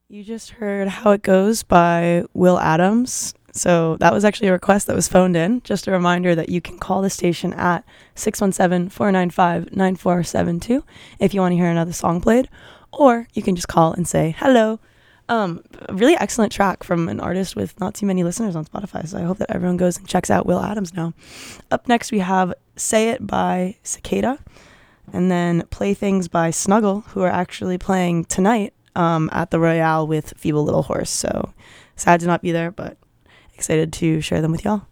You just heard How It Goes by Will Adams. So that was actually a request that was phoned in. Just a reminder that you can call the station at 617-495-9472 if you want to hear another song played, or you can just call and say hello. A really excellent track from an artist with not too many listeners on Spotify, so I hope that everyone goes and checks out Will Adams now. Up next, we have Say It by Cicada, and then Playthings by Snuggle, who are actually playing tonight at the Royale with Feeble Little Horse. So sad to not be there, but excited to share them with y'all.